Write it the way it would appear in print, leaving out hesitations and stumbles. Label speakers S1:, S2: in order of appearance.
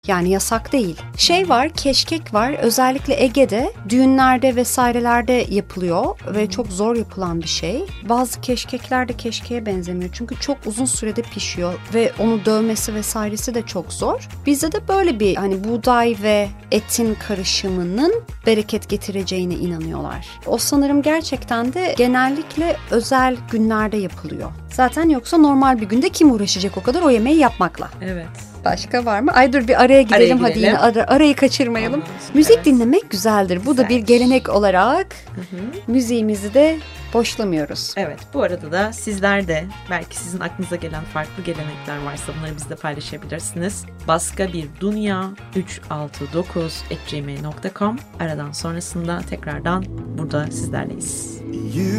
S1: Yani yasak değil. Şey var, keşkek var. Özellikle Ege'de düğünlerde vesairelerde yapılıyor ve çok zor yapılan bir şey. Bazı keşkekler de keşkeğe benzemiyor. Çünkü çok uzun sürede pişiyor ve onu dövmesi vesairesi de çok zor. Bizde de böyle bir hani buğday ve etin karışımının bereket getireceğine inanıyorlar. O sanırım gerçekten de genellikle özel günlerde yapılıyor. Zaten yoksa normal bir günde kim uğraşacak o kadar o yemeği yapmakla?
S2: Evet.
S1: Başka var mı? Ay dur bir araya gidelim, hadi yine arayı kaçırmayalım. Müzik dinlemek güzeldir. Bu da bir gelenek olarak müziğimizi de boşlamıyoruz.
S2: Evet, bu arada da sizler de belki sizin aklınıza gelen farklı gelenekler varsa bunları bizle paylaşabilirsiniz. baskabirdunya369@gmail.com. Aradan sonrasında tekrardan burada sizlerleyiz.